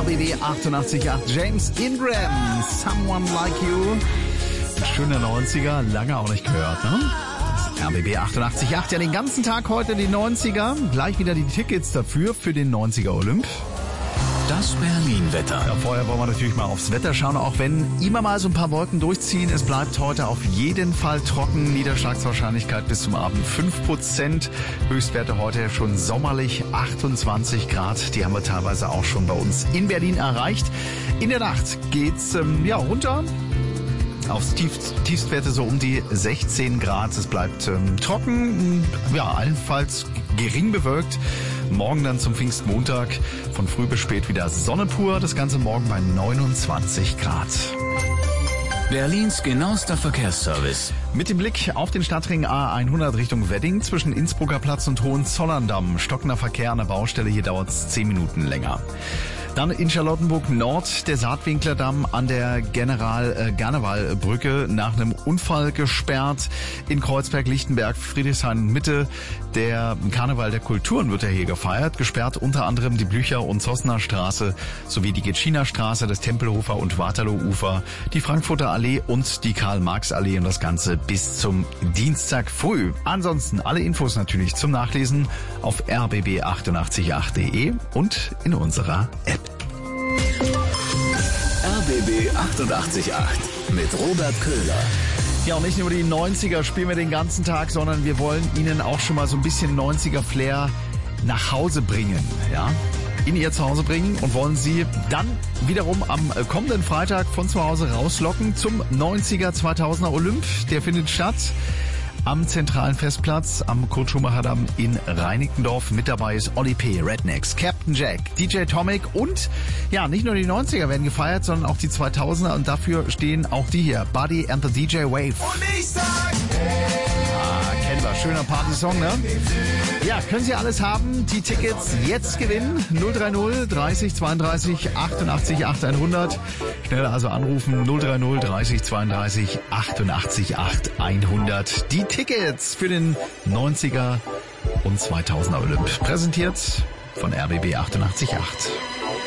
RBB 88.8. James Ingram, Someone Like You. Schöner 90er, lange auch nicht gehört, ne? RBB 88.8, ja den ganzen Tag heute die 90er. Gleich wieder die Tickets dafür für den 90er Olymp. Das Berlin-Wetter. Ja, vorher wollen wir natürlich mal aufs Wetter schauen, auch wenn immer mal so ein paar Wolken durchziehen. Es bleibt heute auf jeden Fall trocken. Niederschlagswahrscheinlichkeit bis zum Abend 5%. Höchstwerte heute schon sommerlich 28 Grad. Die haben wir teilweise auch schon bei uns in Berlin erreicht. In der Nacht geht's runter. Aufs Tiefstwerte so um die 16 Grad. Es bleibt trocken, ja, allenfalls gering bewölkt. Morgen dann zum Pfingstmontag von früh bis spät wieder Sonne pur. Das Ganze morgen bei 29 Grad. Berlins genauester Verkehrsservice. Mit dem Blick auf den Stadtring A100 Richtung Wedding zwischen Innsbrucker Platz und Hohenzollern-Damm. Stockender Verkehr an der Baustelle, hier dauert es 10 Minuten länger. Dann in Charlottenburg Nord der Saatwinklerdamm an der General-Garneval-Brücke nach einem Unfall gesperrt. In Kreuzberg-Lichtenberg, Friedrichshain-Mitte, der Karneval der Kulturen wird ja hier gefeiert. Gesperrt unter anderem die Blücher- und Zossner Straße sowie die Getschiner Straße, das Tempelhofer und Waterloo-Ufer, die Frankfurter Allee und die Karl-Marx-Allee und das Ganze bis zum Dienstag früh. Ansonsten alle Infos natürlich zum Nachlesen auf rbb888.de und in unserer App. RBB 88.8 mit Robert Köhler. Ja, und nicht nur die 90er spielen wir den ganzen Tag, sondern wir wollen Ihnen auch schon mal so ein bisschen 90er-Flair nach Hause bringen, ja, in Ihr Zuhause bringen und wollen Sie dann wiederum am kommenden Freitag von zu Hause rauslocken zum 90er 2000er Olymp. Der findet statt am zentralen Festplatz am Kurt-Schumacher-Damm in Reinickendorf. Mit dabei ist Oli P., Rednecks, Captain Jack, DJ Tomic und ja, nicht nur die 90er werden gefeiert, sondern auch die 2000er und dafür stehen auch die hier, Buddy and the DJ Wave. Und ich sag, Kennen wir, schöner Partysong, ne? Ja, können Sie alles haben, die Tickets jetzt gewinnen, 030 30 32 88 800. Schnell also anrufen, 030 30 32 88 800. Die Tickets für den 90er und 2000er Olymp. Präsentiert von RBB 88.8.